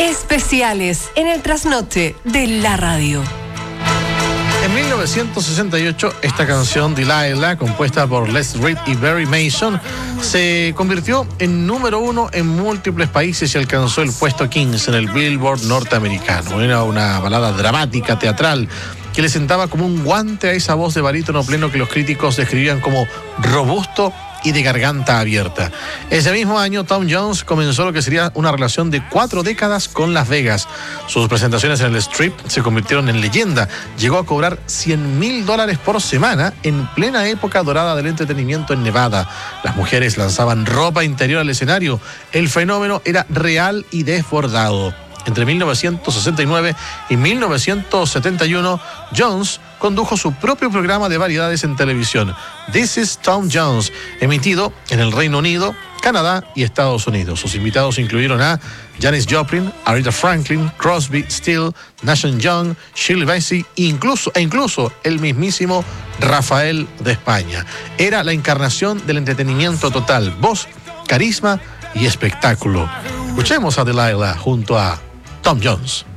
Especiales en el trasnoche de la radio. En 1968, esta canción Delilah, compuesta por Les Reed y Barry Mason, se convirtió en número 1 en múltiples países y alcanzó el puesto 15 en el Billboard norteamericano. Era una balada dramática, teatral, que le sentaba como un guante a esa voz de barítono pleno que los críticos describían como robusto y de garganta abierta. Ese mismo año, Tom Jones comenzó lo que sería una relación de 4 décadas con Las Vegas. Sus presentaciones en el Strip se convirtieron en leyenda. Llegó a cobrar $100,000 por semana en plena época dorada del entretenimiento en Nevada. Las mujeres lanzaban ropa interior al escenario. El fenómeno era real y desbordado. Entre 1969 y 1971, Jones condujo su propio programa de variedades en televisión, This is Tom Jones, emitido en el Reino Unido, Canadá y Estados Unidos. Sus invitados incluyeron a Janis Joplin, Aretha Franklin, Crosby, Stills, Nashon Young, Shirley Bassey e incluso el mismísimo Rafael de España. Era la encarnación del entretenimiento total, voz, carisma y espectáculo. Escuchemos a Delilah junto a Tom Jones.